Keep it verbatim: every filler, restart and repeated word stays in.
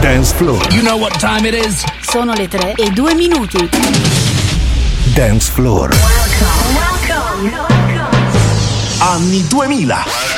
Dance Floor. You know what time it is? Sono le tre e due minuti. Dance Floor. Welcome, welcome, welcome. Anni duemila.